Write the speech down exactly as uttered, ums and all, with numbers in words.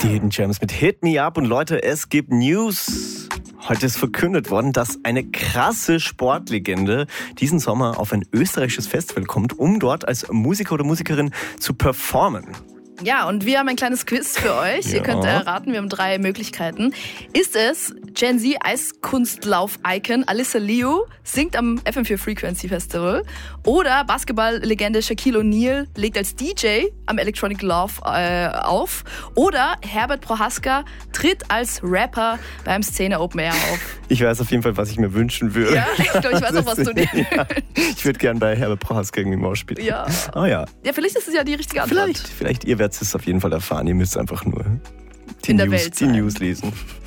Die Hidden Gems mit Hit Me Up. Und Leute, es gibt News. Heute ist verkündet worden, dass eine krasse Sportlegende diesen Sommer auf ein österreichisches Festival kommt, um dort als Musiker oder Musikerin zu performen. Ja, und wir haben ein kleines Quiz für euch. Ja. Ihr könnt erraten, wir haben drei Möglichkeiten. Ist es Gen Z Eiskunstlauf-Icon Alyssa Liu singt am F M vier Frequency Festival? Oder Basketball-Legende Shaquille O'Neal legt als D J am Electronic Love äh, auf? Oder Herbert Prohaska tritt als Rapper beim Szene Open Air auf? Ich weiß auf jeden Fall, was ich mir wünschen würde. Ja, ich glaube, ich weiß auch, was du dir ja, Ich würde gern bei Herbert Prohaska irgendwie mal spielen. Ja. Oh ja. Ja, vielleicht ist es ja die richtige Antwort. Vielleicht, vielleicht ihr werdet es auf jeden Fall erfahren. Ihr müsst einfach nur die, In der News, Welt die sein. News lesen.